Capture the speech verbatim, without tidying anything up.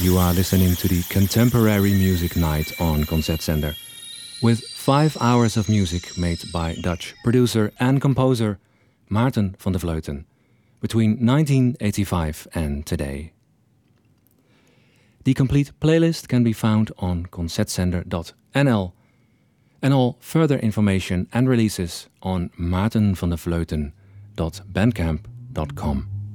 You are listening to the Contemporary Music Night on Concertzender, with five hours of music made by Dutch producer and composer Maarten van der Vleuten between nineteen eighty-five and today. The complete playlist can be found on concertzender dot n l, and all further information and releases on maarten van der vleuten dot bandcamp dot com.